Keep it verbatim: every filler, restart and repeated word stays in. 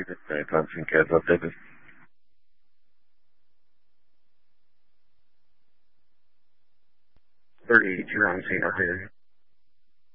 uh, Clemson kids updated. thirty-eight, you're on scene updated.